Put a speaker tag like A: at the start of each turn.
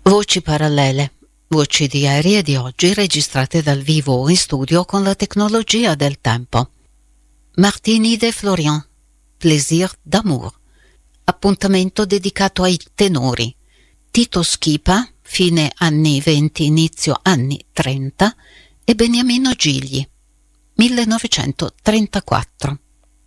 A: Voci parallele, voci di ieri e di oggi registrate dal vivo o in studio con la tecnologia del tempo. Martini de Florian, Plaisir d'amour. Appuntamento dedicato ai tenori. Tito Schipa, fine anni 20, inizio anni 30, e Beniamino Gigli, 1934.